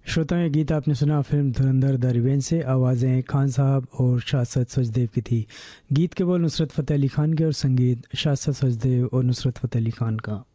श्रोताओं, ये गीत आपने सुना फिल्म धुरंधर द रिवेंज से। आवाज़ें खान साहब और शाहज़ाद सचदेव की थी। गीत के बोल नुसरत फ़तेह अली खान के और संगीत शाहज़ाद सचदेव और नुसरत फ़तेह अली खान का।